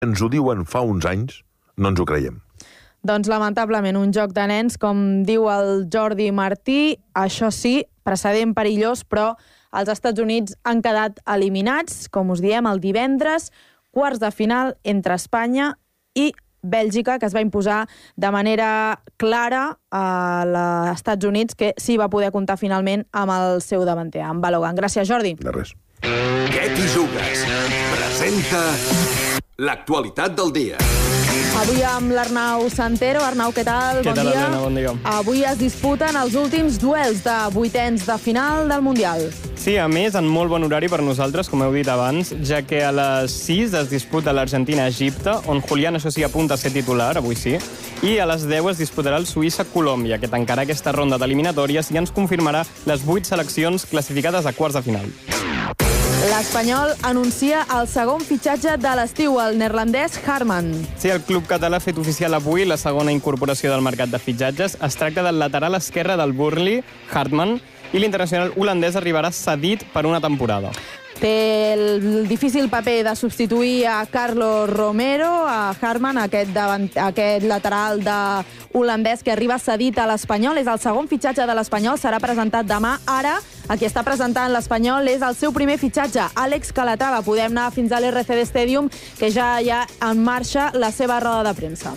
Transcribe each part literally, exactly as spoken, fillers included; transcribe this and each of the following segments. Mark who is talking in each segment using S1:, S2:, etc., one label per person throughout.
S1: ens ho diuen fa uns anys, no ens ho creiem.
S2: Doncs lamentablement un joc de nens, com diu el Jordi Martí, això sí, precedent perillós, però els Estats Units han quedat eliminats, com us diem, el divendres, quarts de final entre Espanya i Bèlgica, que es va imposar de manera clara a els Estats Units, que sí va poder comptar finalment amb el seu davanter, amb Balogan. Gràcies, Jordi.
S1: De res.
S3: Què t'hi jugues? Presenta l'actualitat del dia.
S2: Avui amb l'Arnau Santero. Arnau, què tal?
S4: Què
S2: bon
S4: tal,
S2: dia.
S4: Helena? Bon dia.
S2: Avui es disputen els últims duels de vuitens de final del Mundial.
S4: Sí, a més, en molt bon horari per nosaltres, com heu dit abans, ja que a les sis es disputa l'Argentina-Egipte, on Julián, això sí, apunta a ser titular, avui sí, i a les deu es disputarà el Suïssa-Colòmbia, que tancarà aquesta ronda d'eliminatòries i ens confirmarà les vuit seleccions classificades a quarts de final.
S2: L'Espanyol anuncia el segon fitxatge de l'estiu, el neerlandès Harman.
S4: Sí, el club català ha fet oficial avui la segona incorporació del mercat de fitxatges. Es tracta del lateral esquerre del Burnley, Hartman, i l'internacional holandès arribarà cedit per una temporada.
S2: Té el difícil paper de substituir a Carlos Romero, a Hartman, aquest, davant, aquest lateral de holandès que arriba cedit a l'Espanyol. És el segon fitxatge de l'Espanyol, serà presentat demà. Ara, el que està presentant l'Espanyol és el seu primer fitxatge, Àlex Calatrava. Podem anar fins a l'R C D Stadium, que ja hi ha en marxa la seva roda de premsa.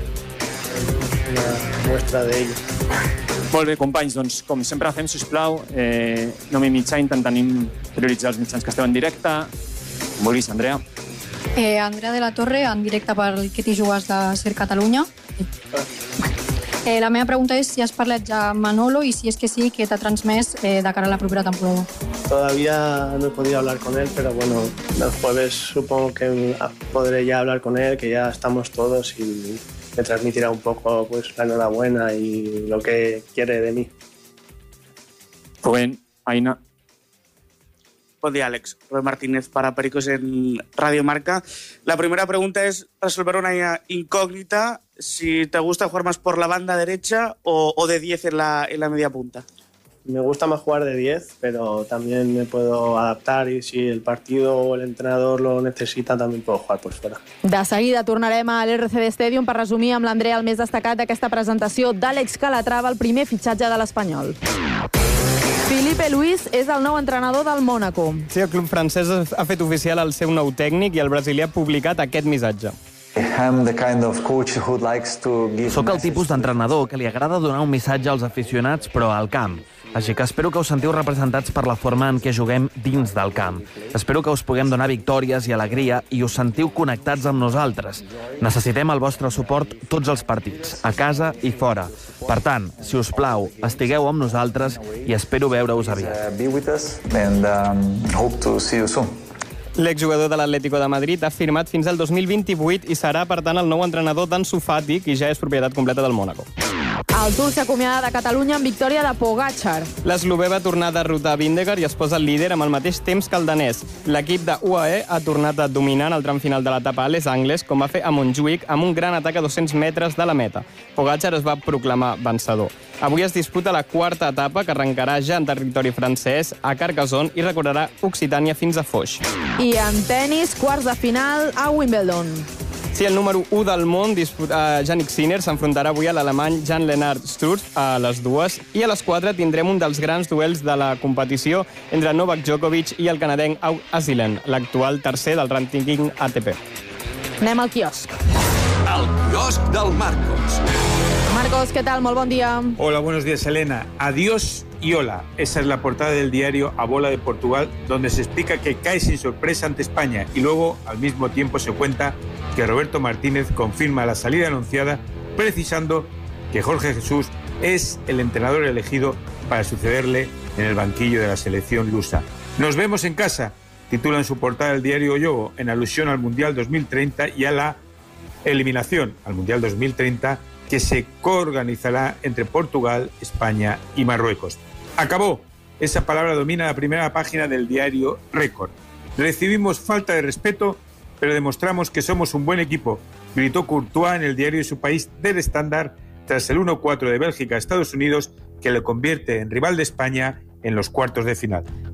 S5: Una muestra d'ell.
S6: Molt bé, companys, doncs, com sempre fem, sisplau, eh, no mi mitjany, tenim prioritzar els mitjans que esteu en directe. Com vulguis, Andrea.
S7: Eh, Andrea de la Torre, en directe pel Que t'hi jugues de Ser Catalunya. Eh, la meva pregunta és si has parlat ja amb Manolo i si és que sí, què t'ha transmès eh, de cara a la propera temporada.
S5: Todavía no he podido hablar con él, pero bueno, el jueves supongo que podré ya hablar con él, que ya estamos todos y me transmitirá un poco pues, la enhorabuena y lo que quiere de mí.
S6: Rubén, Aina.
S8: Bon dia, Àlex. Rubén Martínez para Pericos en Radio Marca. La primera pregunta es resolver una incógnita. Si te gusta jugar más por la banda derecha o, o de diez en la, en la media punta.
S5: Me gusta más jugar de diez, pero también me puedo adaptar y si el partido o el entrenador lo necesita, también puedo jugar por fuera.
S2: De seguida tornarem a l'R C D Stadium per resumir amb l'Andrea el més destacat d'aquesta presentació d'Àlex Calatrava, el primer fitxatge de l'Espanyol. Filipe Luis és el nou entrenador del Mònaco.
S4: Sí, el club francès ha fet oficial el seu nou tècnic i el brasilià ha publicat aquest missatge.
S9: Soc el tipus d'entrenador que li agrada donar un missatge als aficionats, però al camp. Així que espero que us sentiu representats per la forma en què juguem dins del camp. Espero que us puguem donar victòries i alegria i us sentiu connectats amb nosaltres. Necessitem el vostre suport tots els partits, a casa i fora. Per tant, si us plau, estigueu amb nosaltres i espero veure-us aviat.
S4: L'exjugador de l'Atlético de Madrid ha firmat fins al dos mil vint-i-vuit i serà, per tant, el nou entrenador d'Ansu Fati, qui ja és propietat completa del Mònaco.
S2: El Tour s'acomiada de Catalunya amb victòria de Pogačar.
S4: L'eslovè va tornar a derrotar Vingegaard i es posa el líder amb el mateix temps que el danès. L'equip de U A E ha tornat a dominar en el tram final de l'etapa a Les Angles, com va fer a Montjuïc, amb un gran atac a dos-cents metres de la meta. Pogačar es va proclamar vencedor. Avui es disputa la quarta etapa, que arrencarà ja en territori francès, a Carcassonne, i recorrerà Occitània fins a Foix.
S2: I en tennis, quarts de final a Wimbledon.
S4: Sí, el número u del món, uh, Jannik Sinner, s'enfrontarà avui a l'alemany Jan-Lennard Struff a les dues, i a les quatre tindrem un dels grans duels de la competició entre Novak Djokovic i el canadenc Auger Aliassime, l'actual tercer del rànquing A T P.
S2: Anem al quiosc.
S3: El quiosc del Marcos.
S2: Marcos, ¿qué tal? Muy buen día.
S10: Hola, buenos días, Elena. Adiós y hola. Esa es la portada del diario A Bola de Portugal, donde se explica que cae sin sorpresa ante España y luego, al mismo tiempo, se cuenta que Roberto Martínez confirma la salida anunciada, precisando que Jorge Jesús es el entrenador elegido para sucederle en el banquillo de la selección lusa. Nos vemos en casa, titula en su portada el diario O Yogo, en alusión al Mundial dos mil treinta y a la eliminación al Mundial dos mil treinta que se coorganizará entre Portugal, España y Marruecos. Acabó. Esa palabra domina la primera página del diario Récord. Recibimos falta de respeto, pero demostramos que somos un buen equipo, gritó Courtois en el diario de su país del Standard tras el uno cuatro de Bélgica a Estados Unidos, que le convierte en rival de España en los cuartos de final.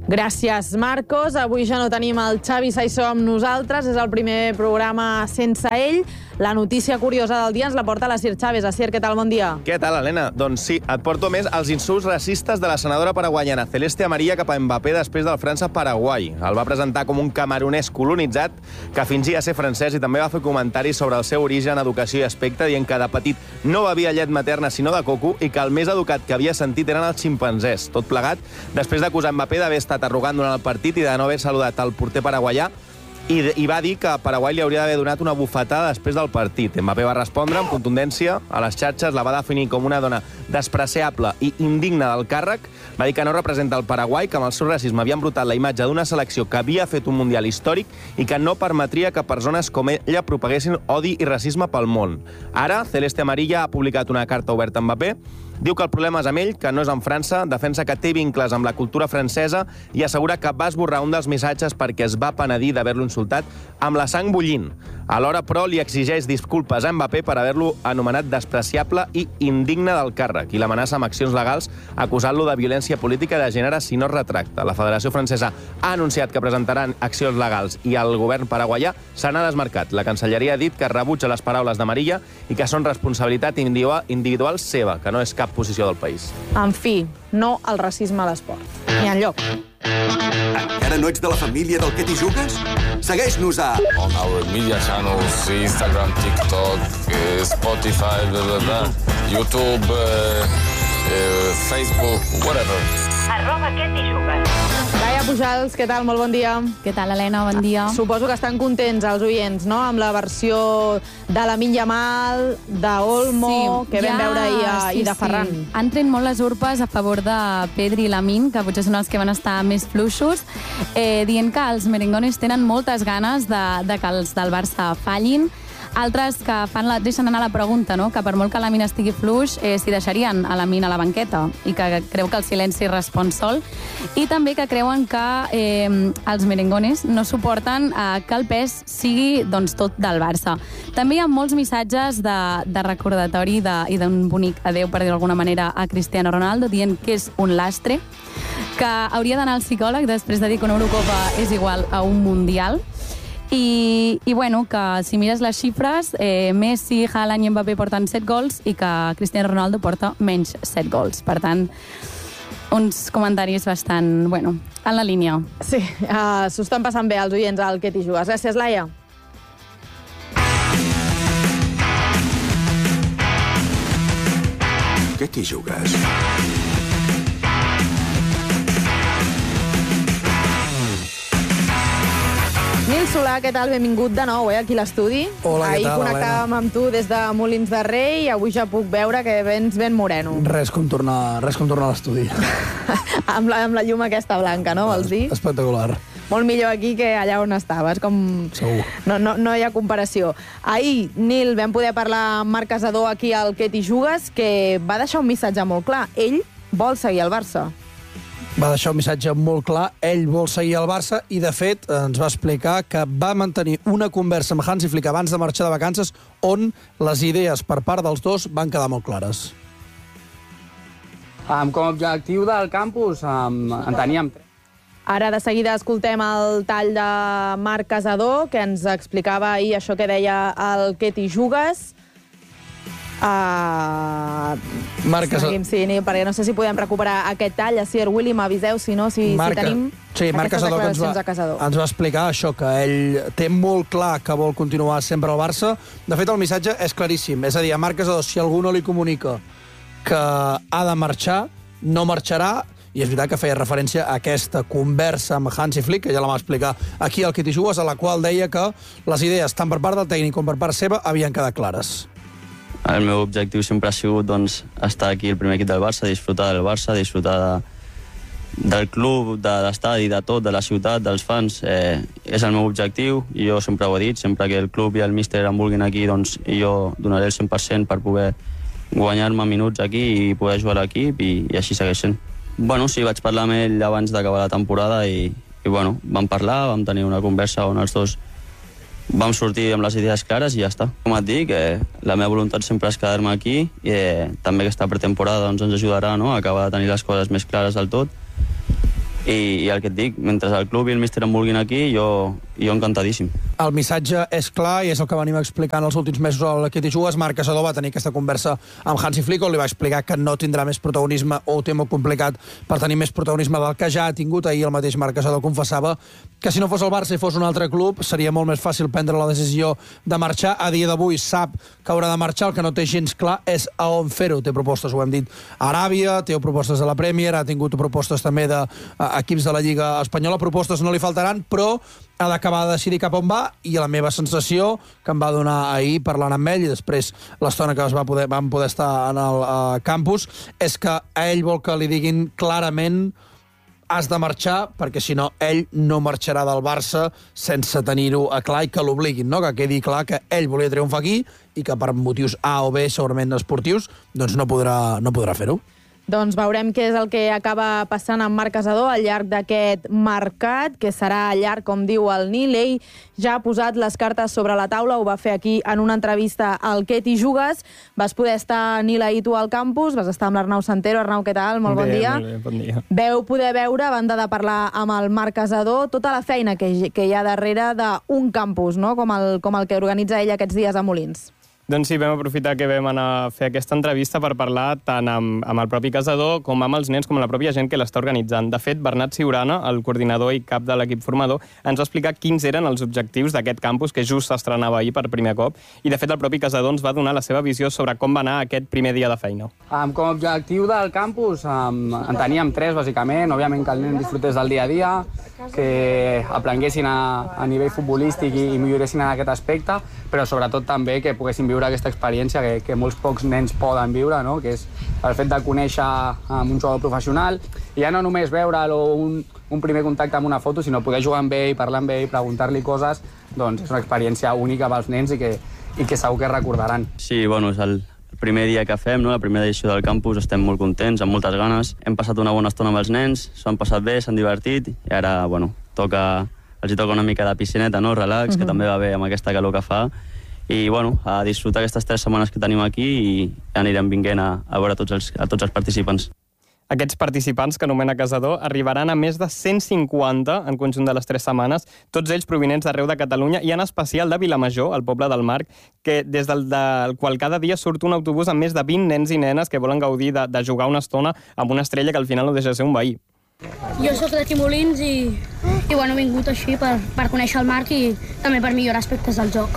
S2: Gràcies, Marcos. Avui ja no tenim el Xavi Saissó amb nosaltres. És el primer programa sense ell. La notícia curiosa del dia ens la porta la Sir Chávez. Asier, què tal? Bon dia.
S11: Què tal, Helena? Doncs sí, et porto més els insults racistes de la senadora paraguaiana Celeste Amarilla cap a Mbappé després del França-Paraguai. El va presentar com un camerunès colonitzat que fingia ser francès i també va fer comentaris sobre el seu origen, educació i aspecte, dient que de petit no bevia llet materna sinó de coco i que el més educat que havia sentit eren els ximpanzés. Tot plegat després d'acusar Mbappé d'haver estat arrogant durant el partit i de no haver saludat el porter paraguaià i, i va dir que a Paraguai li hauria d'haver donat una bufetada després del partit. Mbappé va respondre amb contundència a les xarxes, la va definir com una dona despreciable i indigna del càrrec, va dir que no representa el Paraguai, que amb el seu racisme havia embrutat la imatge d'una selecció que havia fet un mundial històric i que no permetria que persones com ella propaguessin odi i racisme pel món. Ara, Celeste Amarilla ha publicat una carta oberta a Mbappé. Diu que el problema és amb ell, que no és amb França, defensa que té vincles amb la cultura francesa i assegura que va esborrar un dels missatges perquè es va penedir d'haver-lo insultat amb la sang bullint. Alhora, però, li exigeix disculpes a Mbappé per haver-lo anomenat despreciable i indigne del càrrec i l'amenaça amb accions legals acusant-lo de violència política de gènere si no es retracta. La Federació Francesa ha anunciat que presentaran accions legals i el govern paraguaià se n'ha desmarcat. La Cancelleria ha dit que rebutja les paraules d'Amarilla i que són responsabilitat individual seva, que no és cap posició del país.
S2: En fi, no al racisme a l'esport. Ni enlloc.
S3: Encara no ets de la família del Que t'hi jugues? Segueix-nos a...
S12: On our media channels, Instagram, TikTok, eh, Spotify, blah, blah, blah, YouTube, eh, eh, Facebook, whatever.
S2: Arroba Que t'hi jugues. Laia Pujals, què tal? Molt bon dia.
S13: Què tal, Helena? Bon dia.
S2: Suposo que estan contents els oients, no?, amb la versió de Lamine Yamal, d'Olmo, sí, que vam ja, veure ahir a, sí, i de Ferran.
S13: Sí. Han tret molt les urpes a favor de Pedri i Lamine, que potser són els que van estar més fluixos, eh, dient que els merengones tenen moltes ganes de, de que els del Barça fallin. Altres que fan la, deixen anar la pregunta, no?, que per molt que Lamine estigui fluix, eh, s'hi deixarien a Lamine a la banqueta, i que creu que el silenci respon sol, i també que creuen que eh, els merengones no suporten eh, que el pes sigui, doncs, tot del Barça. També hi ha molts missatges de, de recordatori de, i d'un bonic adeu, per dir d'alguna manera, a Cristiano Ronaldo, dient que és un lastre, que hauria d'anar al psicòleg després de dir que una Eurocopa és igual a un Mundial. I, i bueno, que si mires les xifres, eh, Messi, Haaland i Mbappé porten set gols i que Cristiano Ronaldo porta menys set gols. Per tant, uns comentaris bastant, bueno, en la línia.
S2: Sí, uh, s'ho estan passant bé els oients al Que t'hi jugues. Gràcies, Laia.
S3: Que t'hi jugues?
S2: Nil Solà, què tal? Benvingut de nou, eh, aquí a l'estudi.
S14: Hola,
S2: Ahir
S14: què tal,
S2: connectàvem amb tu des de Molins de Rei i avui ja puc veure que vens ben moreno.
S14: Res com tornar, res com tornar a l'estudi.
S2: amb, la, amb la llum aquesta blanca, no? Vols dir?
S14: Espectacular.
S2: Molt millor aquí que allà on estaves. Com...
S14: Segur.
S2: No, no, no hi ha comparació. Ahir, Nil, vam poder parlar amb Marc Casador aquí al Que t'hi jugues, que va deixar un missatge molt clar. Ell vol seguir al Barça.
S14: Va deixar un missatge molt clar, ell vol seguir al Barça i, de fet, ens va explicar que va mantenir una conversa amb Hansi Flick abans de marxar de vacances on les idees per part dels dos van quedar molt clares.
S15: Um, com a objectiu del campus um, en teníem tres.
S2: Ara de seguida escoltem el tall de Marc Casador, que ens explicava ahir això que deia el Que t'hi jugues. Uh,
S14: Marc Casador.
S2: Seguim, sí, perquè no sé si podem recuperar aquest tall. A Sir Willy, m'aviseu, si no, si,
S14: Marc,
S2: si tenim
S14: sí, Marc
S2: aquestes
S14: Casador,
S2: declaracions
S14: ens va,
S2: a Casador.
S14: Ens va explicar això, que ell té molt clar que vol continuar sempre al Barça. De fet, el missatge és claríssim. És a dir, a Marc Casador, si algú no li comunica que ha de marxar, no marxarà. I és veritat que feia referència a aquesta conversa amb Hansi Flick, que ja la va explicar aquí al Que t'hi jugues, a la qual deia que les idees, tant per part del tècnic com per part seva, havien quedat clares.
S16: El meu objectiu sempre ha sigut doncs, estar aquí al primer equip del Barça, disfrutar del Barça, disfrutar de, del club, de l'estadi, de tot, de la ciutat, dels fans. Eh, és el meu objectiu i jo sempre ho he dit, sempre que el club i el míster em vulguin aquí, doncs jo donaré el cent per cent per poder guanyar-me minuts aquí i poder jugar a l'equip i, i així segueix sent. Bueno, sí, vaig parlar amb ell abans d'acabar la temporada i, i bueno, vam parlar, vam tenir una conversa on els dos vam sortir amb les idees clares i ja està. Com et dic, eh, la meva voluntat sempre és quedar-me aquí i eh, també aquesta pretemporada doncs, ens ajudarà, no?, a acabar de tenir les coses més clares del tot i, i el que et dic, mentre el club i el míster em vulguin aquí, jo, jo encantadíssim.
S14: El missatge és clar i és el que venim explicant els últims mesos a l'Equip i Jugues. Marc Casador va tenir aquesta conversa amb Hansi Flick, on li va explicar que no tindrà més protagonisme o ho té molt complicat per tenir més protagonisme del que ja ha tingut. Ahir el mateix Marc Casador confessava que si no fos el Barça i fos un altre club seria molt més fàcil prendre la decisió de marxar. A dia d'avui sap que haurà de marxar, el que no té gens clar és a on fer-ho. Té propostes, ho hem dit, a Aràbia, té propostes de la Premier, ha tingut propostes també d'equips de la Lliga Espanyola. Propostes no li faltaran, però ha d'acabar de decidir cap on va, i la meva sensació, que em va donar ahir parlant amb ell, i després l'estona que es va poder, vam poder estar en el uh, campus, és que ell vol que li diguin clarament has de marxar, perquè si no, ell no marxarà del Barça sense tenir-ho a clar i que l'obliguin, no? Que quedi clar que ell volia triomfar aquí i que per motius A o B, segurament esportius, doncs no podrà, no podrà fer-ho.
S2: Doncs veurem què és el que acaba passant amb Marc Casador al llarg d'aquest mercat, que serà llarg, com diu el Nil. Ell ja ha posat les cartes sobre la taula, ho va fer aquí en una entrevista al Què t'hi jugues. Vas poder estar, Nil, ahir tu al campus, vas estar amb l'Arnau Santero. Arnau, què tal? Molt bon
S4: bé,
S2: dia.
S4: Molt bé, bon dia.
S2: Veu poder veure, a banda de parlar amb el Marc Casador, tota la feina que, que hi ha darrere d'un campus, no? com, el, com el que organitza ell aquests dies a Molins.
S4: Doncs sí, vam aprofitar que vam anar a fer aquesta entrevista per parlar tant amb, amb el propi Casador com amb els nens, com amb la pròpia gent que l'està organitzant. De fet, Bernat Ciurana, el coordinador i cap de l'equip formador, ens va explicar quins eren els objectius d'aquest campus que just s'estrenava ahir per primer cop, i de fet el propi Casador ens va donar la seva visió sobre com va anar aquest primer dia de feina.
S15: Um, com a objectiu del campus um, en teníem tres, bàsicament. Òbviament que el nen disfrutés del dia a dia, que aprenguessin a, a nivell futbolístic i, i milloressin en aquest aspecte, però sobretot també que poguessin viure aquesta experiència que, que molts pocs nens poden viure, no? Que és el fet de conèixer um, un jugador professional, i ja no només veure'l o un, un primer contacte amb una foto, sinó poder jugar amb ell, parlar amb ell, preguntar-li coses, doncs és una experiència única pels nens i que, i que segur que recordaran.
S16: Sí, bueno, és el primer dia que fem, no? La primera edició del campus, estem molt contents, amb moltes ganes. Hem passat una bona estona amb els nens, s'han passat bé, s'han divertit, i ara, bueno, toca, els hi toca una mica de piscineta, no? Relax, uh-huh. que també va bé amb aquesta calor que fa. I, bueno, a disfrutar aquestes tres setmanes que tenim aquí, i anirem vinguent a, a veure tots els, a tots els participants.
S4: Aquests participants, que anomena Casador, arribaran a més de cent cinquanta en conjunt de les tres setmanes, tots ells provinents d'arreu de Catalunya, i en especial de Vilamajor, el poble del Marc, que des del, del qual cada dia surt un autobús amb més de vint nens i nenes que volen gaudir de, de jugar una estona amb una estrella que al final no deixa de ser un veí.
S17: Jo sóc d'aquí Molins i, i bueno, he vingut així per, per conèixer el Marc i també per millorar aspectes del joc.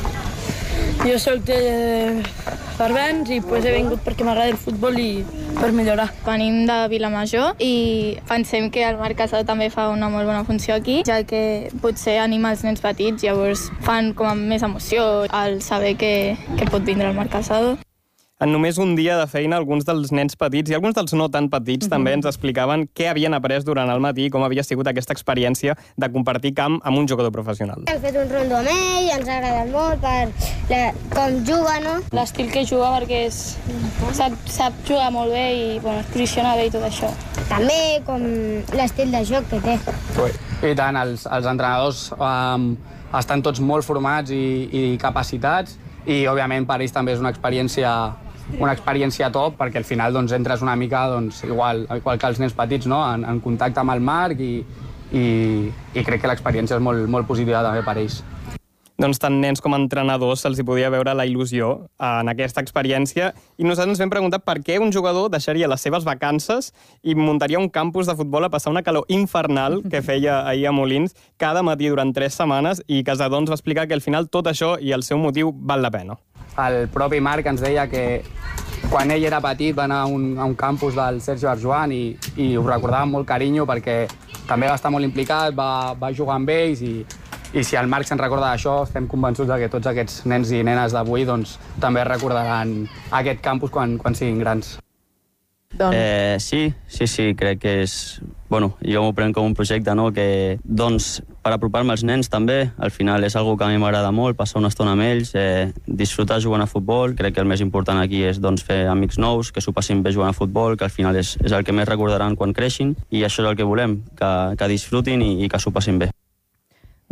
S18: Jo soc de Barbens i pues, he vingut perquè m'agrada el futbol i per millorar.
S19: Venim de Vilamajor i pensem que el Marc Casador també fa una molt bona funció aquí, ja que potser anima els nens petits, llavors fan com amb més emoció al saber que, que pot vindre el Marc Casador.
S4: En només un dia de feina, alguns dels nens petits i alguns dels no tan petits uh-huh. també ens explicaven què havien après durant el matí i com havia sigut aquesta experiència de compartir camp amb un jugador professional.
S20: Hem fet un rondo amb ell, ens ha agradat molt per la, com juga, no?
S19: L'estil que juga, perquè és, sap, sap jugar molt bé i bueno, es posiciona bé i tot això.
S20: També com l'estil de joc que té.
S15: I tant, els, els entrenadors um, estan tots molt formats i, i capacitats, i òbviament per ells també és una experiència una experiència top, perquè al final doncs, entres una mica doncs, igual, igual que els nens petits, no? en, en contacte amb el Marc, i, i, i crec que l'experiència és molt, molt positiva també per ells.
S4: Doncs tant nens com entrenadors se'ls hi podia veure la il·lusió en aquesta experiència, i nosaltres ens vam preguntar per què un jugador deixaria les seves vacances i muntaria un campus de futbol a passar una calor infernal que feia ahir a Molins cada matí durant tres setmanes, i Casador ens va explicar que al final tot això i el seu motiu val la pena.
S15: El propi Marc ens deia que quan ell era petit va anar a un, a un campus del Sergio Arjuan i, i ho recordava amb molt carinyo perquè també va estar molt implicat, va, va jugar amb ells, i, i si el Marc se'n recorda d'això, estem convençuts que tots aquests nens i nenes d'avui doncs, també recordaran aquest campus quan, quan siguin grans.
S16: Doncs... Eh, sí, sí, sí, crec que és... Bueno, jo m'ho prenc com un projecte, no?, que, doncs, per apropar-me als nens també, al final és algo que a mi m'agrada molt, passar una estona amb ells, eh, disfrutar jugant a futbol. Crec que el més important aquí és, doncs, fer amics nous, que s'ho passin bé jugant a futbol, que al final és, és el que més recordaran quan creixin, i això és el que volem, que, que disfrutin i, i que s'ho passin bé.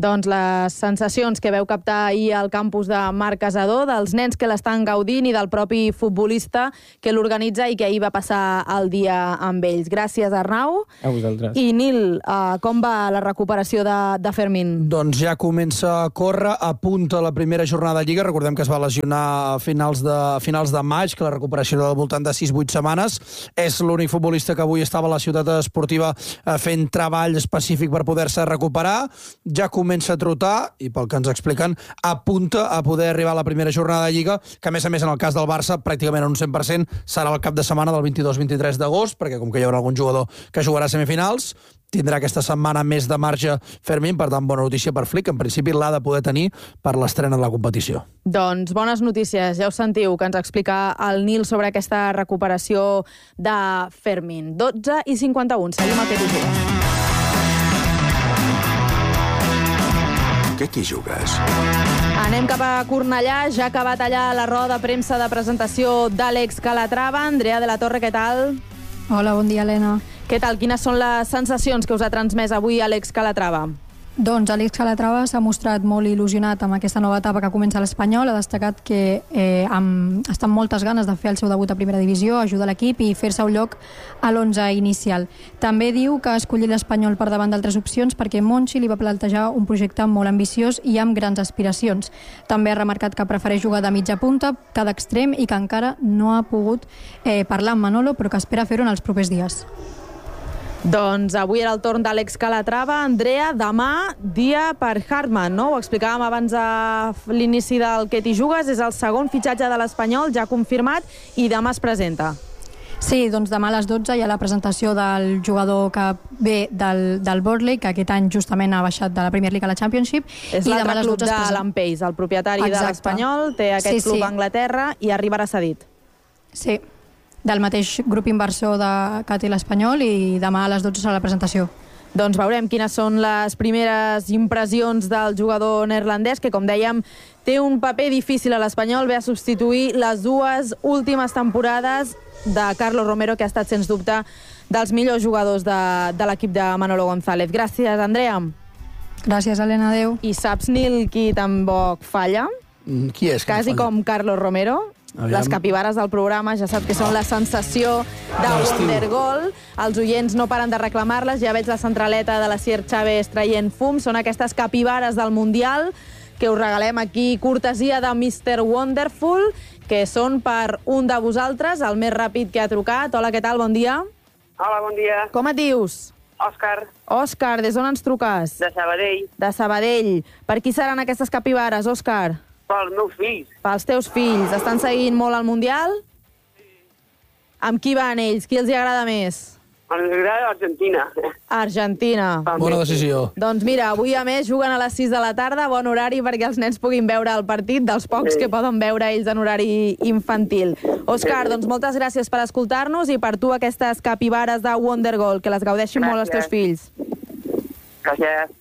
S2: Doncs les sensacions que veu captar ahir al campus de Marc Casador, dels nens que l'estan gaudint i del propi futbolista que l'organitza i que ahir va passar el dia amb ells. Gràcies, Arnau.
S4: A vosaltres.
S2: I Nil, uh, com va la recuperació de, de Fermín?
S14: Doncs ja comença a córrer, apunta la primera jornada de Lliga. Recordem que es va lesionar a finals de, a finals de maig, que la recuperació era al voltant de sis vuit setmanes. És l'únic futbolista que avui estava a la ciutat esportiva fent treball específic per poder-se recuperar. Ja comença a trotar i, pel que ens expliquen, apunta a poder arribar a la primera jornada de Lliga, que, a més a més, en el cas del Barça, pràcticament un cent per cent serà el cap de setmana del vint-i-dos vint-i-tres d'agost, perquè com que hi haurà algun jugador que jugarà a semifinals, tindrà aquesta setmana més de marge Fermín, per tant, bona notícia per Flick. En principi l'ha de poder tenir per l'estrena de la competició.
S2: Doncs bones notícies, ja ho sentiu, que ens explica el Nil sobre aquesta recuperació de Fermín. dotze i cinquanta-un, seguim el que t'hi jugues.
S3: Què t'hi jugues?
S2: Anem cap a Cornellà, ja ha acabat allà la roda de premsa de presentació d'Àlex Calatrava. Andrea de la Torre, què tal?
S7: Hola, bon dia, Helena.
S2: Què tal? Quines són les sensacions que us ha transmès avui Àlex Calatrava?
S7: Doncs Àlex Calatrava s'ha mostrat molt il·lusionat amb aquesta nova etapa que comença a l'Espanyol. Ha destacat que eh, amb, està amb moltes ganes de fer el seu debut a primera divisió, ajudar l'equip i fer-se un lloc a l'onze inicial. També diu que ha escollit l'Espanyol per davant d'altres opcions perquè Monchi li va plantejar un projecte molt ambiciós i amb grans aspiracions. També ha remarcat que prefereix jugar de mitja punta, cada extrem, i que encara no ha pogut eh, parlar amb Manolo, però que espera fer-ho en els propers dies.
S2: Doncs avui era el torn d'Àlex Calatrava. Andrea, demà dia per Hartman, no? Ho explicàvem abans a l'inici del que t'hi jugues. És el segon fitxatge de l'Espanyol, ja confirmat, i demà es presenta.
S7: Sí, doncs demà a les dotze hi ha la presentació del jugador que ve del, del Burnley, que aquest any justament ha baixat de la Premier League a la Championship.
S2: És l'altre club d'Alan Pace, el propietari Exacte. de l'Espanyol, té aquest sí, club sí. a Anglaterra i arribarà cedit.
S7: Sí, del mateix grup inversor de, que té l'Espanyol, i demà a les dotze serà la presentació.
S2: Doncs veurem quines són les primeres impressions del jugador neerlandès, que, com dèiem, té un paper difícil a l'Espanyol. Ve a substituir les dues últimes temporades de Carlos Romero, que ha estat, sens dubte, dels millors jugadors de, de l'equip de Manolo González. Gràcies, Andrea.
S7: Gràcies, Helena. Adéu.
S2: I saps, Nil, qui tampoc falla?
S14: Qui és?
S2: Quasi com Carlos Romero. Aviam. Les capibares del programa, ja saps que són la sensació de Wondergoal. Els oients no paren de reclamar-les. Ja veig la centraleta de la Sier Chávez traient fum. Són aquestes capibares del Mundial que us regalem aquí, cortesia de mister Wonderful, que són per un de vosaltres, el més ràpid que ha trucat. Hola, què tal? Bon dia.
S21: Hola, bon dia.
S2: Com et dius?
S21: Òscar.
S2: Òscar, des d'on ens truques?
S21: De Sabadell.
S2: De Sabadell. Per qui seran aquestes capibares, Òscar?
S21: Pels meus fills.
S2: Pels teus fills. Estan seguint molt el Mundial? Sí. Amb qui van ells? Qui els hi agrada més?
S21: Ens agrada Argentina.
S2: Argentina.
S14: Bona decisió.
S2: Doncs mira, avui a més juguen a les sis de la tarda, bon horari perquè els nens puguin veure el partit, dels pocs sí. que poden veure ells en horari infantil. Òscar, doncs moltes gràcies per escoltar-nos i per tu aquestes capibares de Wondergoal, que les gaudeixin gràcies. molt els teus fills.
S21: Gràcies.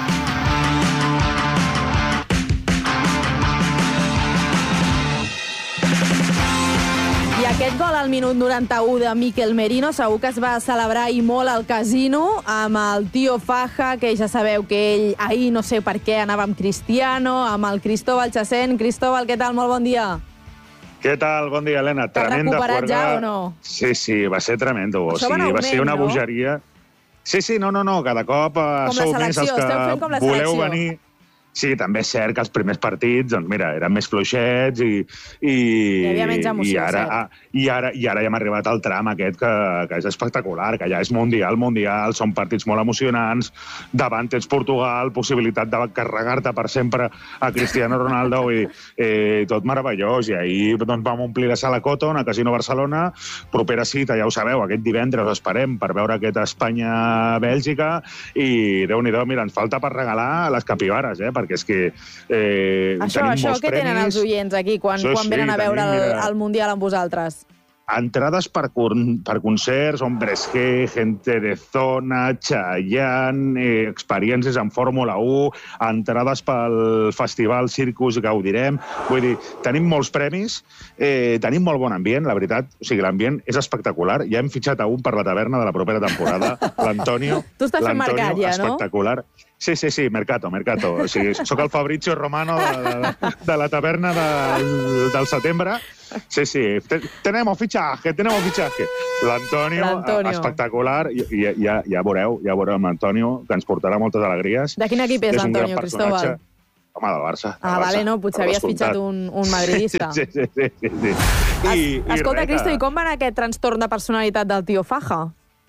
S2: I aquest gol al minut noranta-u de Mikel Merino segur que es va celebrar i molt al casino amb el tio Faja, que ja sabeu que ell ahir no sé per què anava amb Cristiano, amb el Cristóbal Chacén. Cristóbal, què tal? Molt bon dia.
S22: Què tal? Bon dia, Helena.
S2: T'has recuperat
S22: juerga...
S2: ja o no?
S22: Sí, sí, va ser tremendo. O
S2: sigui,
S22: va, va ser una
S2: no?
S22: bogeria. Sí, sí, no, no, no, cada cop
S2: com
S22: sou més els que
S2: com la
S22: voleu
S2: selecció.
S22: venir... Sí, també és cert que els primers partits, doncs mira, eren més fluixets i... i
S2: Hi havia menys emoció,
S22: i ara,
S2: cert.
S22: I ara, I ara ja hem arribat al tram aquest que, que és espectacular, que ja és mundial, mundial, són partits molt emocionants, davant tens Portugal, possibilitat de carregar-te per sempre a Cristiano Ronaldo, i eh, tot meravellós. I ahir doncs, vam omplir la sala Coton a Casino Barcelona, propera cita, ja ho sabeu, aquest divendres esperem per veure aquest Espanya-Bèlgica, i Déu-n'hi-do, mira, ens falta per regalar les capibares, eh? Perquè és que eh,
S2: això,
S22: tenim
S2: això
S22: molts
S2: que
S22: premis.
S2: tenen els oients aquí quan,
S22: sí,
S2: quan venen
S22: sí,
S2: a veure
S22: tenim,
S2: el,
S22: mira,
S2: el Mundial amb vosaltres?
S22: Entrades per, per concerts, Hombres G, Gente de Zona, Chayanne, eh, experiències en Fórmula u, entrades pel Festival Circus Gaudirem. Vull dir, tenim molts premis, eh, tenim molt bon ambient, la veritat. O sigui, l'ambient és espectacular. Ja hem fitxat a un per la taverna de la propera temporada, l'Antonio.
S2: Tu estàs fent mercat ja, no?
S22: Espectacular. Sí, sí, sí, Mercato, Mercato. O sigui, soc el Fabrizio Romano de, de, de la taverna del, del setembre. Sí, sí, tenemos fichaje, tenemos fichaje. L'Antonio, espectacular. I, i, ja, ja veureu, ja veureu amb l'Antonio, que ens portarà moltes alegries.
S2: De quin equip és, és l'Antonio, Cristóbal?
S22: Home, del Barça.
S2: Ah,
S22: Barça,
S2: vale, no, potser havies fitxat un, un madridista.
S22: Sí, sí, sí. sí, sí. I,
S2: es, escolta,
S22: i
S2: Cristo, i com va anar aquest trastorn de personalitat del tio Faja?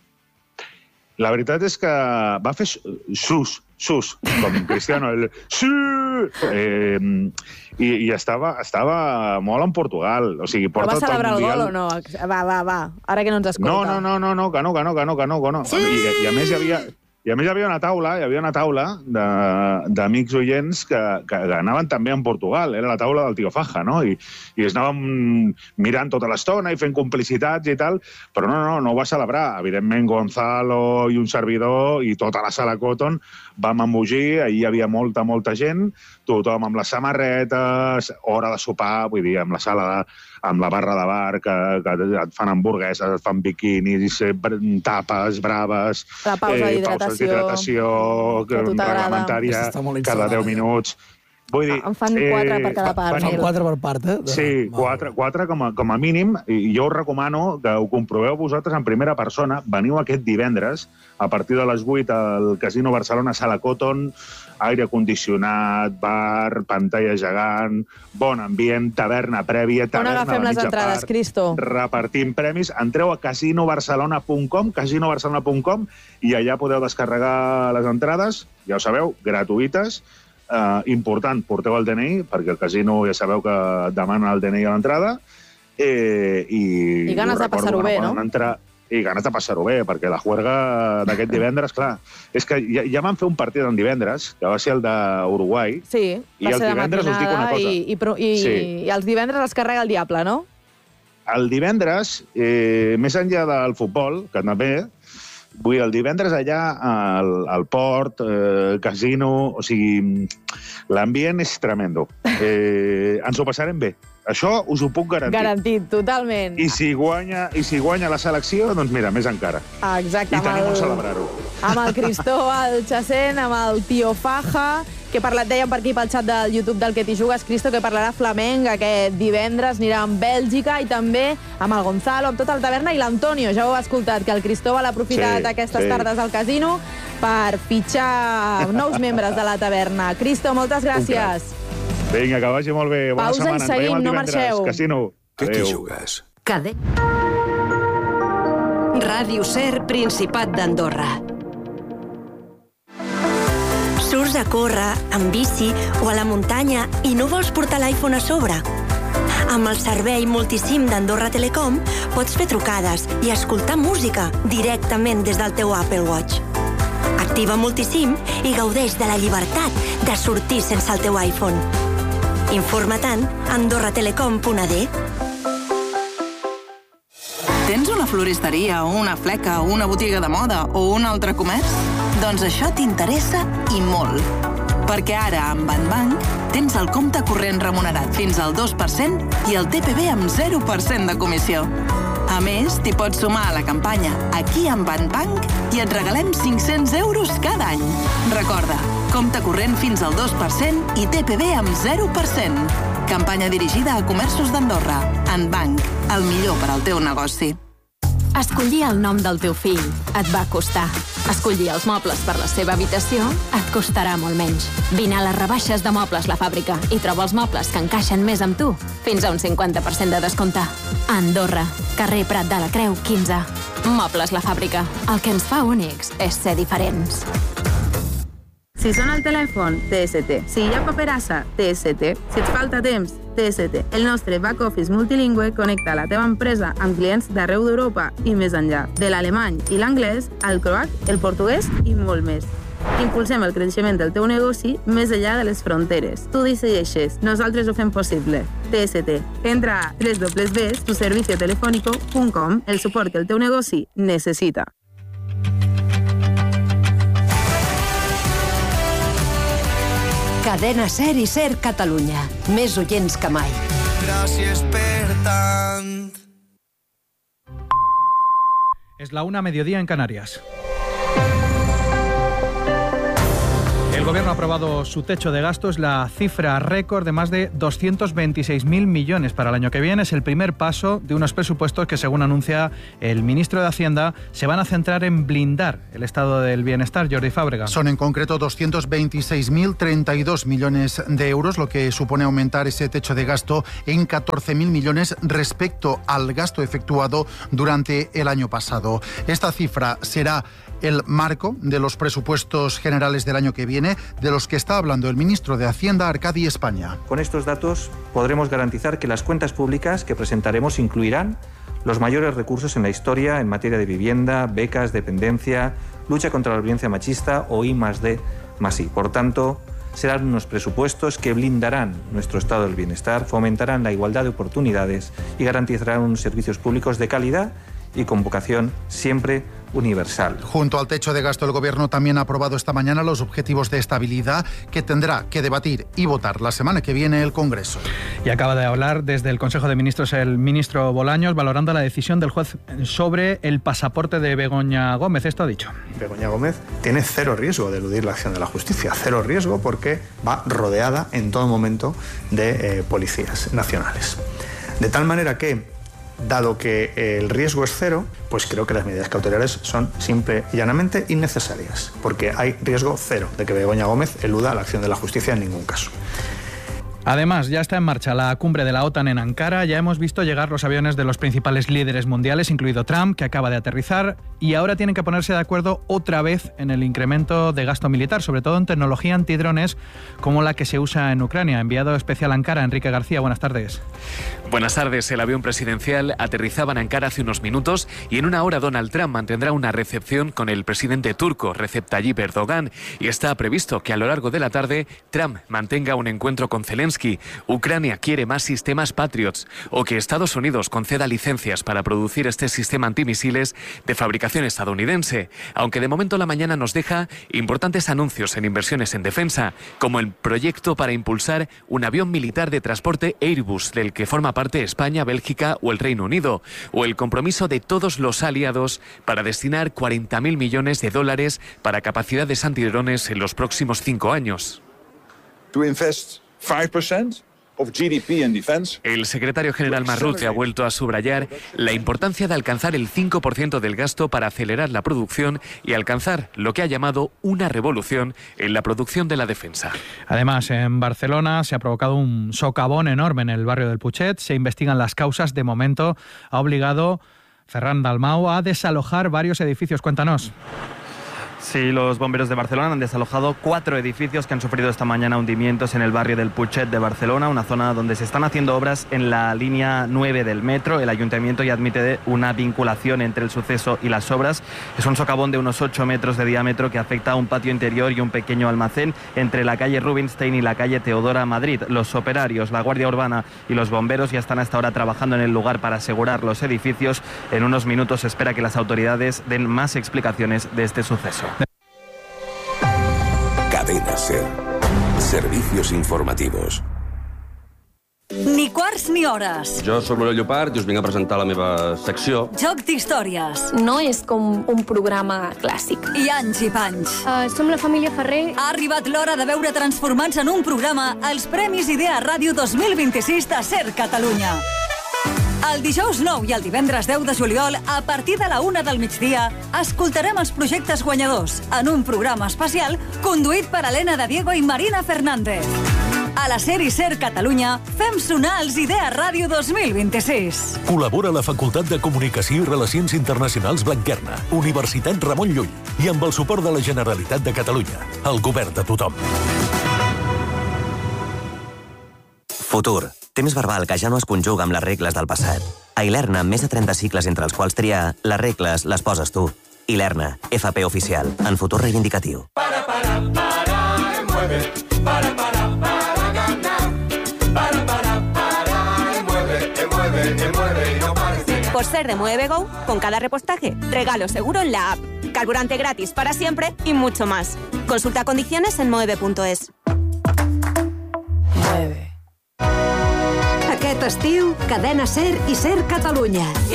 S22: La veritat és que va fer sus, sus, com Cristiano, el sí! Eh, i, i estava, estava molt en Portugal. O sigui, porta
S2: Però va celebrar el,
S22: el
S2: gol o no? Va, va, va, ara que no ens escolta.
S22: No, no, no, no, no, que no, que no, que no, que no, que no. Sí! I, I a més hi havia... I a més hi havia una taula, hi havia una taula d'amics oients que, que anaven també en Portugal. Era la taula del tio Faja, no? I, i es anàvem mirant tota l'estona i fent complicitats i tal, però no, no, no ho va celebrar. Evidentment, Gonzalo i un servidor i tota la sala Cotton vam embogir, ahir hi havia molta, molta gent, tothom amb les samarretes, hora de sopar, vull dir, amb la sala de, amb la barra de bar, que, que et fan hamburgueses, et fan biquinis, tapes braves,
S2: la pausa
S22: eh, pauses d'hidratació reglamentària cada deu minuts. Vull dir,
S2: em fan quatre eh, per cada part.
S14: Fan quatre per part, eh?
S22: Sí, quatre, quatre com, a, com a mínim, i jo us recomano que ho comproveu vosaltres en primera persona. Veniu aquest divendres, a partir de les vuit, al Casino Barcelona, Sala Cotton, aire condicionat, bar, pantalla gegant, bon ambient, taverna prèvia, taverna
S2: on agafem les entrades,
S22: part,
S2: Cristo?
S22: repartim premis. Entreu a casino barcelona punt com, casino barcelona punt com, i allà podeu descarregar les entrades, ja ho sabeu, gratuïtes. Uh, important, porteu el D N I, perquè el casino ja sabeu que demana el D N I a l'entrada. Eh, i,
S2: I ganes de passar-ho bé, no?
S22: Entrar, I ganes de passar-ho bé, perquè la juerga d'aquest divendres, clar, és que ja, ja van fer un partit en divendres, que va ser el d'Uruguai,
S2: sí,
S22: i el divendres us dic una cosa.
S2: I, i, i, sí. I els divendres els carrega el diable, no?
S22: El divendres, eh, més enllà del futbol, que també... Vull dir, el divendres allà al, al port, eh, casino... O sigui, l'ambient és tremendo. Eh, ens ho passarem bé. Això us ho puc garantir.
S2: Garantit, totalment.
S22: I si guanya, i si guanya la selecció, doncs mira, més encara.
S2: Ah, exacte.
S22: I tenim
S2: el...
S22: on celebrar-ho.
S2: Amb el Cristóbal Chacén, amb el tio Faja, que parlat, dèiem per aquí pel xat del YouTube del Que t'hi jugues, Cristo, que parlarà flamenc aquest divendres, anirà amb Bèlgica i també amb el Gonzalo, amb tota la taverna, i l'Antonio, ja ho heu escoltat, que el Cristóbal ha aprofitat sí, aquestes sí. tardes al casino per fitxar nous membres de la taverna. Cristo, moltes gràcies.
S22: Vinga, que vagi molt bé. Bona
S2: Pausa
S22: setmana.
S2: i seguim, no marxeu.
S22: Casino.
S3: Que t'hi jugues?
S1: Cadé. Ràdio Ser, Principat d'Andorra. Surts a córrer, en bici o a la muntanya i no vols portar l'iPhone a sobre? Amb el servei Multisim d'Andorra Telecom pots fer trucades i escoltar música directament des del teu Apple Watch. Activa Multisim i gaudeix de la llibertat de sortir sense el teu iPhone. Informa-te'n a andorra telecom punt a d.
S6: Tens una floristeria o una fleca o una botiga de moda o un altre comerç? Doncs això t'interessa i molt. Perquè ara, amb Banbank, tens el compte corrent remunerat fins al dos per cent i el T P V amb zero per cent de comissió. A més, t'hi pots sumar a la campanya Aquí amb Banbank i et regalem cinc-cents euros cada any. Recorda, compte corrent fins al dos per cent i T P V amb zero per cent. Campanya dirigida a comerços d'Andorra. Banbank, el millor per al teu negoci.
S23: Escollir el nom del teu fill et va costar. Escollir els mobles per la seva habitació et costarà molt menys. Vine a les rebaixes de Mobles La Fàbrica i troba els mobles que encaixen més amb tu. Fins a un cinquanta per cent de descompte. A Andorra, carrer Prat de la Creu, quinze. Mobles La Fàbrica. El que ens fa únics és ser diferents.
S24: Si sona el telèfon, T S T. Si hi ha paperassa, T S T. Si et falta temps, T S T. El nostre back-office multilingüe connecta la teva empresa amb clients d'arreu d'Europa i més enllà. De l'alemany i l'anglès, al croat, el portuguès i molt més. Impulsem el creixement del teu negoci més enllà de les fronteres. Tu decideixes, nosaltres ho fem possible. T S T. Entra a doble u doble u doble u punt tu servicio telefónico punt com, el suport que el teu negoci necessita.
S1: Cadena Ser i Ser Catalunya. Més oients que mai.
S25: Gràcies per tant.
S26: Es la una, mediodía en Canarias.
S5: El Gobierno ha aprobado su techo de gasto, es la cifra récord de más de doscientos veintiséis mil millones para el año que viene. Es el primer paso de unos presupuestos que, según anuncia el ministro de Hacienda, se van a centrar en blindar el estado del bienestar. Jordi Fábrega.
S8: Son en concreto doscientos veintiséis mil treinta y dos millones de euros, lo que supone aumentar ese techo de gasto en catorce mil millones respecto al gasto efectuado durante el año pasado. Esta cifra será el marco de los presupuestos generales del año que viene, de los que está hablando el ministro de Hacienda, Arcadi España.
S9: Con estos datos podremos garantizar que las cuentas públicas que presentaremos incluirán los mayores recursos en la historia en materia de vivienda, becas, dependencia, lucha contra la violencia machista o I más D más I. Por tanto, serán unos presupuestos que blindarán nuestro estado del bienestar, fomentarán la igualdad de oportunidades y garantizarán unos servicios públicos de calidad y con vocación siempre universal.
S8: Junto al techo de gasto, el Gobierno también ha aprobado esta mañana los objetivos de estabilidad que tendrá que debatir y votar la semana que viene el Congreso.
S5: Y acaba de hablar desde el Consejo de Ministros el ministro Bolaños, valorando la decisión del juez sobre el pasaporte de Begoña Gómez. Esto ha dicho.
S10: Begoña Gómez tiene cero riesgo de eludir la acción de la justicia, cero riesgo porque va rodeada en todo momento de eh, policías nacionales. De tal manera que, dado que el riesgo es cero, pues creo que las medidas cautelares son simple y llanamente innecesarias, porque hay riesgo cero de que Begoña Gómez eluda la acción de la justicia en ningún caso.
S5: Además, ya está en marcha la cumbre de la OTAN en Ankara. Ya hemos visto llegar los aviones de los principales líderes mundiales, incluido Trump, que acaba de aterrizar, y ahora tienen que ponerse de acuerdo otra vez en el incremento de gasto militar, sobre todo en tecnología antidrones como la que se usa en Ucrania. Enviado especial a Ankara, Enrique García, buenas tardes.
S11: Buenas tardes. El avión presidencial aterrizaba en Ankara hace unos minutos y en una hora Donald Trump mantendrá una recepción con el presidente turco Recep Tayyip Erdogan, y está previsto que a lo largo de la tarde Trump mantenga un encuentro con Zelensky. Ucrania quiere más sistemas Patriots, o que Estados Unidos conceda licencias para producir este sistema antimisiles de fabricación estadounidense, aunque de momento la mañana nos deja importantes anuncios en inversiones en defensa, como el proyecto para impulsar un avión militar de transporte Airbus, del que forma parte España, Bélgica o el Reino Unido, o el compromiso de todos los aliados para destinar cuarenta mil millones de dólares para capacidades antidrones en los próximos cinco años.
S26: To invest five percent of G D P in defense.
S11: El secretario general Marrute ha vuelto a subrayar la importancia de alcanzar el cinco por ciento del gasto para acelerar la producción y alcanzar lo que ha llamado una revolución en la producción de la defensa.
S5: Además, en Barcelona se ha provocado un socavón enorme en el barrio del Putxet. Se investigan las causas. De momento ha obligado Ferran Dalmau a desalojar varios edificios. Cuéntanos.
S27: Sí, los bomberos de Barcelona han desalojado cuatro edificios que han sufrido esta mañana hundimientos en el barrio del Putxet de Barcelona, una zona donde se están haciendo obras en la línea nueve del metro. El ayuntamiento ya admite una vinculación entre el suceso y las obras. Es un socavón de unos ocho metros de diámetro que afecta a un patio interior y un pequeño almacén entre la calle Rubinstein y la calle Teodora Madrid. Los operarios, la Guardia Urbana y los bomberos ya están hasta ahora trabajando en el lugar para asegurar los edificios. En unos minutos se espera que las autoridades den más explicaciones de este suceso.
S28: Cadena SER. Servicios informativos.
S29: Ni quarts ni hores.
S30: Jo sóc l'Oriol Llopart i us vinc a presentar la meva secció.
S29: Joc d'històries.
S31: No és com un programa clàssic.
S29: I anys i panys.
S31: Uh, som la família Ferrer.
S29: Ha arribat l'hora de veure transformats en un programa els Premis Idea Ràdio dos mil vint-i-sis de SER Catalunya. El dijous nou i el divendres deu de juliol, a partir de la una del migdia, escoltarem els projectes guanyadors en un programa especial conduït per Helena de Diego i Marina Fernández. A la SER i SER Catalunya fem sonar els Idea Ràdio dos mil vint-i-sis.
S32: Col·labora la Facultat de Comunicació i Relacions Internacionals Blanquerna, Universitat Ramon Llull i amb el suport de la Generalitat de Catalunya, el govern de tothom.
S33: Futur. Temps verbal que ja no es conjuga amb les regles del passat. A Ilerna, amb més de trenta cicles entre els quals triar, les regles les poses tu. Ilerna, F P oficial, en futur reivindicatiu.
S34: Para, para, para, y mueve. Para, para, para ganar. Para, para, para, y mueve, y mueve, y mueve, y no pares de ganar.
S35: Por ser de Mueve Go, con cada repostaje, regalo seguro en la app. Carburante gratis para siempre y mucho más. Consulta condiciones en moeve punto es.
S36: Aquest estiu, Cadena SER i SER Catalunya.